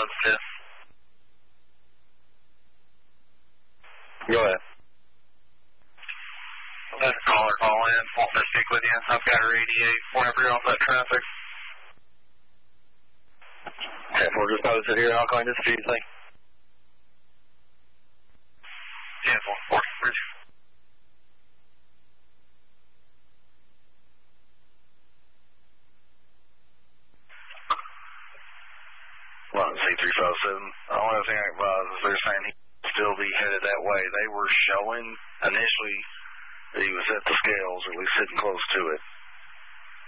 10. Go ahead. Let a caller call in. Want to speak with you. I've got a radiate whenever you're off that traffic. Okay, we'll just posted here. I'll call you this Tuesday. Yeah, 140, Bridge. Well, C357. The only other thing I can advise is they're saying he'd still be headed that way. They were showing initially that he was at the scales, or at least sitting close to it.